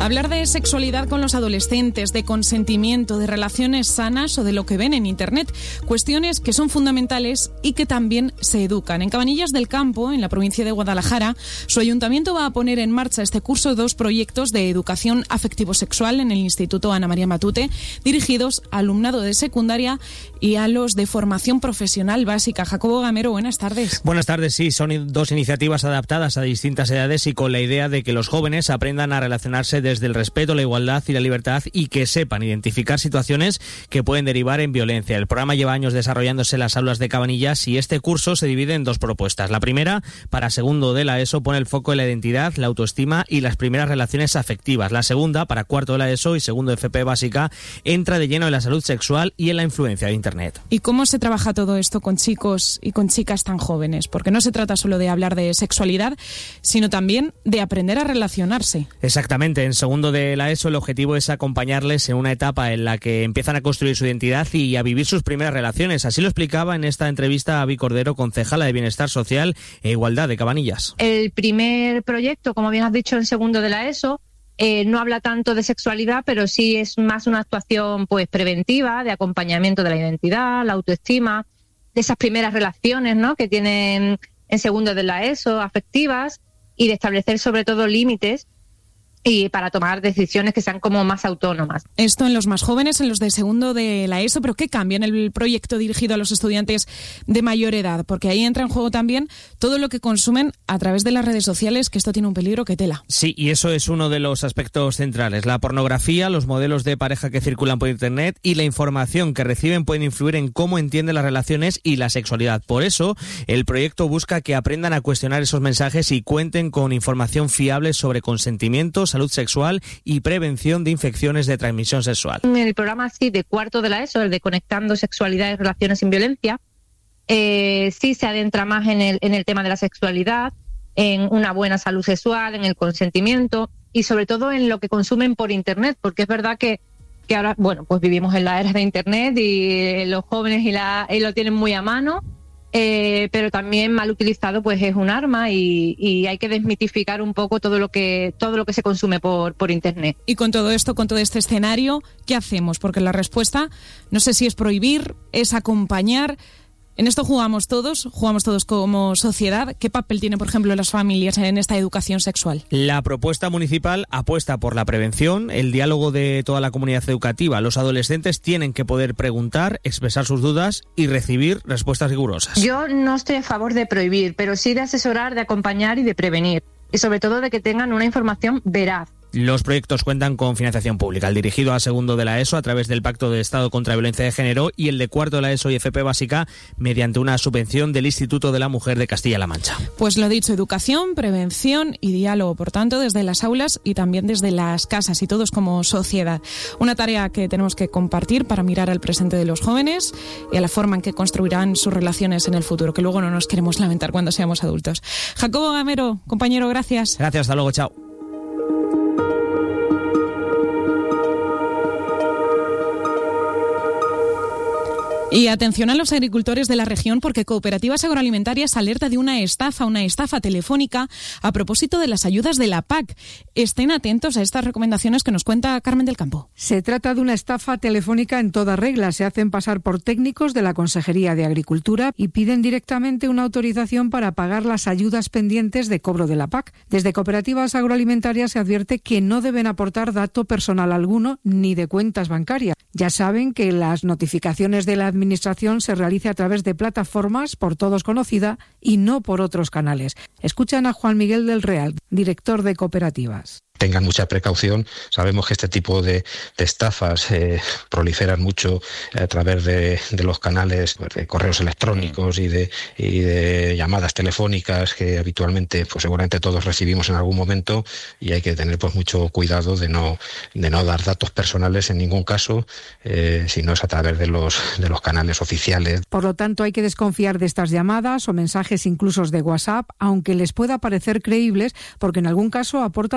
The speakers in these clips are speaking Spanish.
Hablar de sexualidad con los adolescentes, de consentimiento, de relaciones sanas o de lo que ven en Internet. Cuestiones que son fundamentales y que también se educan. En Cabanillas del Campo, en la provincia de Guadalajara, su ayuntamiento va a poner en marcha este curso 2 proyectos de educación afectivo-sexual en el Instituto Ana María Matute, dirigidos al alumnado de secundaria y a los de formación profesional básica. Jacobo Gamero, buenas tardes. Buenas tardes, sí, son 2 iniciativas adaptadas a distintas edades y con la idea de que los jóvenes aprendan a relacionarse desde el respeto, la igualdad y la libertad y que sepan identificar situaciones que pueden derivar en violencia. El programa lleva años desarrollándose en las aulas de Cabanillas y este curso se divide en 2 propuestas. La primera, para segundo de la ESO, pone el foco en la identidad, la autoestima y las primeras relaciones afectivas. La segunda, para cuarto de la ESO y segundo de FP básica, entra de lleno en la salud sexual y en la influencia de Internet. ¿Y cómo se trabaja todo esto con chicos y con chicas tan jóvenes? Porque no se trata solo de hablar de sexualidad, sino también de aprender a relacionarse. Exactamente. En segundo de la ESO el objetivo es acompañarles en una etapa en la que empiezan a construir su identidad y a vivir sus primeras relaciones. Así lo explicaba en esta entrevista Avi Cordero, concejala de Bienestar Social e Igualdad de Cabanillas. El primer proyecto, como bien has dicho, en segundo de la ESO, no habla tanto de sexualidad, pero sí es más una actuación pues preventiva, de acompañamiento de la identidad, la autoestima, de esas primeras relaciones, ¿no?, que tienen en segundo de la ESO, afectivas, y de establecer sobre todo límites y para tomar decisiones que sean como más autónomas. Esto en los más jóvenes, en los de segundo de la ESO, pero ¿qué cambia en el proyecto dirigido a los estudiantes de mayor edad? Porque ahí entra en juego también todo lo que consumen a través de las redes sociales, que esto tiene un peligro que tela. Sí, y eso es uno de los aspectos centrales. La pornografía, los modelos de pareja que circulan por Internet y la información que reciben pueden influir en cómo entienden las relaciones y la sexualidad. Por eso, el proyecto busca que aprendan a cuestionar esos mensajes y cuenten con información fiable sobre consentimiento, salud sexual y prevención de infecciones de transmisión sexual. En el programa así de cuarto de la ESO, el de Conectando Sexualidad y Relaciones sin Violencia, sí se adentra más en el tema de la sexualidad, en una buena salud sexual, en el consentimiento y sobre todo en lo que consumen por Internet, porque es verdad que ahora, bueno, pues vivimos en la era de Internet y los jóvenes y lo tienen muy a mano. Pero también mal utilizado pues es un arma y hay que desmitificar un poco todo lo que se consume por Internet. Y con todo esto, con todo este escenario, ¿qué hacemos? Porque la respuesta no sé si es prohibir, es acompañar. En esto jugamos todos como sociedad. ¿Qué papel tienen, por ejemplo, las familias en esta educación sexual? La propuesta municipal apuesta por la prevención, el diálogo de toda la comunidad educativa. Los adolescentes tienen que poder preguntar, expresar sus dudas y recibir respuestas rigurosas. Yo no estoy a favor de prohibir, pero sí de asesorar, de acompañar y de prevenir. Y sobre todo de que tengan una información veraz. Los proyectos cuentan con financiación pública, el dirigido a segundo de la ESO a través del Pacto de Estado contra la Violencia de Género y el de cuarto de la ESO y FP básica mediante una subvención del Instituto de la Mujer de Castilla-La Mancha. Pues lo dicho, educación, prevención y diálogo, por tanto, desde las aulas y también desde las casas y todos como sociedad. Una tarea que tenemos que compartir para mirar al presente de los jóvenes y a la forma en que construirán sus relaciones en el futuro, que luego no nos queremos lamentar cuando seamos adultos. Jacobo Gamero, compañero, gracias. Gracias, hasta luego, chao. Y atención a los agricultores de la región porque Cooperativas Agroalimentarias alerta de una estafa telefónica a propósito de las ayudas de la PAC. Estén atentos a estas recomendaciones que nos cuenta Carmen del Campo. Se trata de una estafa telefónica en toda regla. Se hacen pasar por técnicos de la Consejería de Agricultura y piden directamente una autorización para pagar las ayudas pendientes de cobro de la PAC. Desde Cooperativas Agroalimentarias se advierte que no deben aportar dato personal alguno ni de cuentas bancarias. Ya saben que las notificaciones de la Administración se realiza a través de plataformas por todos conocida y no por otros canales. Escuchan a Juan Miguel del Real, director de Cooperativas. Tengan mucha precaución. Sabemos que este tipo de estafas proliferan mucho a través de los canales de correos electrónicos y de llamadas telefónicas que habitualmente pues seguramente todos recibimos en algún momento, y hay que tener pues mucho cuidado de no dar datos personales en ningún caso, si no es a través de los canales oficiales. Por lo tanto, hay que desconfiar de estas llamadas o mensajes incluso de WhatsApp, aunque les pueda parecer creíbles, porque en algún caso aportan datos concretos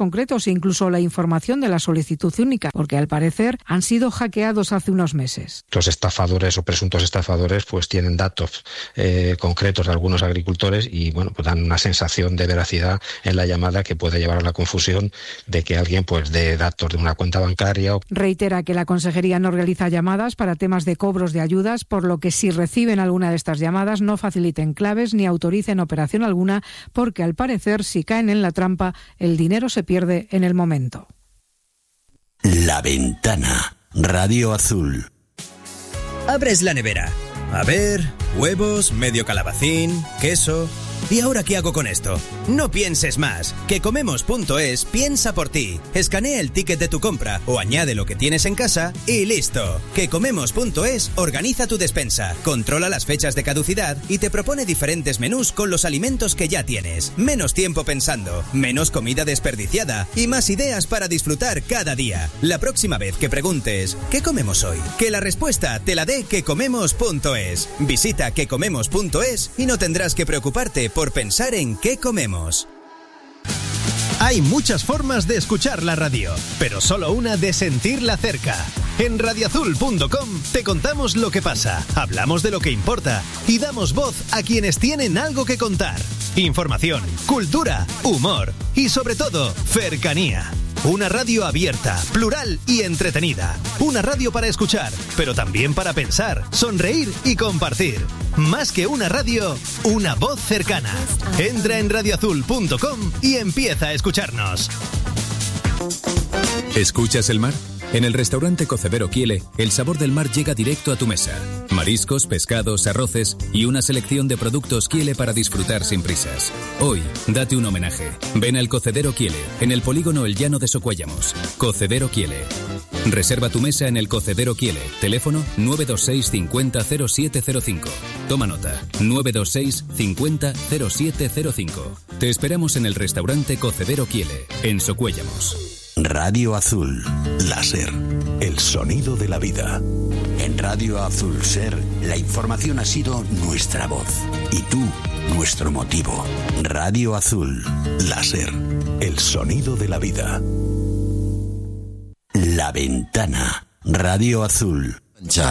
concretos e incluso la información de la solicitud única, porque al parecer han sido hackeados hace unos meses. Los estafadores o presuntos estafadores pues tienen datos concretos de algunos agricultores y bueno, pues dan una sensación de veracidad en la llamada que puede llevar a la confusión de que alguien pues dé datos de una cuenta bancaria. Reitera que la Consejería no realiza llamadas para temas de cobros de ayudas, por lo que si reciben alguna de estas llamadas no faciliten claves ni autoricen operación alguna, porque al parecer si caen en la trampa el dinero se pierde en el momento. La Ventana, Radio Azul. Abres la nevera. A ver, huevos, medio calabacín, queso... ¿Y ahora qué hago con esto? No pienses más. Quecomemos.es piensa por ti. Escanea el ticket de tu compra o añade lo que tienes en casa y listo. Quecomemos.es organiza tu despensa, controla las fechas de caducidad y te propone diferentes menús con los alimentos que ya tienes. Menos tiempo pensando, menos comida desperdiciada y más ideas para disfrutar cada día. La próxima vez que preguntes ¿qué comemos hoy? Que la respuesta te la dé Quecomemos.es. Visita Quecomemos.es y no tendrás que preocuparte por pensar en qué comemos. Hay muchas formas de escuchar la radio, pero solo una de sentirla cerca. En radioazul.com te contamos lo que pasa, hablamos de lo que importa y damos voz a quienes tienen algo que contar. Información, cultura, humor y sobre todo, cercanía. Una radio abierta, plural y entretenida. Una radio para escuchar, pero también para pensar, sonreír y compartir. Más que una radio, una voz cercana. Entra en radioazul.com y empieza a escucharnos. ¿Escuchas el mar? En el restaurante Cocedero Quiele, el sabor del mar llega directo a tu mesa. Mariscos, pescados, arroces y una selección de productos Quiele para disfrutar sin prisas. Hoy, date un homenaje. Ven al Cocedero Quiele, en el polígono El Llano de Socuéllamos. Cocedero Quiele. Reserva tu mesa en el Cocedero Quiele. Teléfono 926 50 0705. Toma nota. 926 50 0705. Te esperamos en el restaurante Cocedero Quiele, en Socuéllamos. Radio Azul, la SER, el sonido de la vida. En Radio Azul SER, la información ha sido nuestra voz y tú, nuestro motivo. Radio Azul, la SER, el sonido de la vida. La Ventana, Radio Azul. Ya.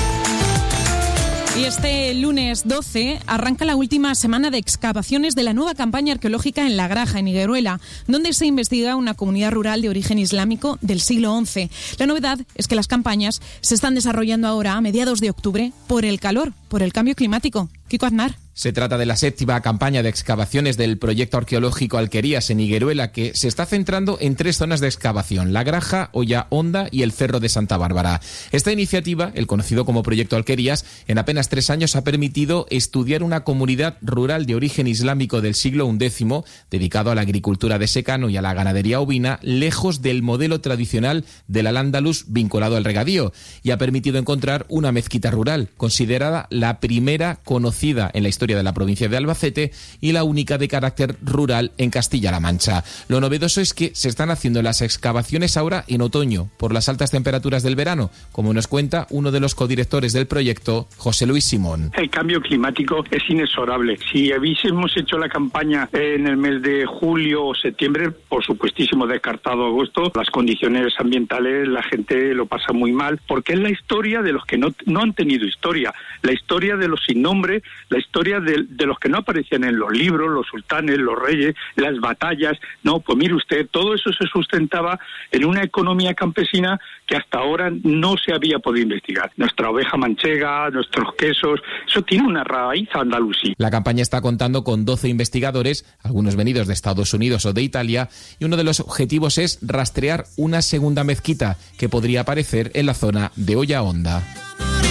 Y este lunes 12 arranca la última semana de excavaciones de la nueva campaña arqueológica en La Graja, en Higueruela, donde se investiga una comunidad rural de origen islámico del siglo XI. La novedad es que las campañas se están desarrollando ahora a mediados de octubre por el calor, por el cambio climático. Kiko Aznar. Se trata de la 7ª campaña de excavaciones del proyecto arqueológico Alquerías en Higueruela, que se está centrando en 3 zonas de excavación: La Graja, Olla Honda y el Cerro de Santa Bárbara. Esta iniciativa, el conocido como proyecto Alquerías, en apenas 3 años ha permitido estudiar una comunidad rural de origen islámico del siglo XI, dedicado a la agricultura de secano y a la ganadería ovina, lejos del modelo tradicional del Al-Ándalus vinculado al regadío, y ha permitido encontrar una mezquita rural, considerada la primera conocida en la historia de la provincia de Albacete y la única de carácter rural en Castilla-La Mancha. Lo novedoso es que se están haciendo las excavaciones ahora en otoño, por las altas temperaturas del verano, como nos cuenta uno de los codirectores del proyecto, José Luis Simón. El cambio climático es inexorable. Si hubiésemos hecho la campaña en el mes de julio o septiembre, por supuestísimo descartado agosto, las condiciones ambientales, la gente lo pasa muy mal, porque es la historia de los que no han tenido historia, la historia de los sin nombre, la historia de los que no aparecían en los libros, los sultanes, los reyes, las batallas. No, pues mire usted, todo eso se sustentaba en una economía campesina que hasta ahora no se había podido investigar. Nuestra oveja manchega, nuestros quesos, eso tiene una raíz andalusí. La campaña está contando con 12 investigadores, algunos venidos de Estados Unidos o de Italia, y uno de los objetivos es rastrear una segunda mezquita que podría aparecer en la zona de Olla Honda.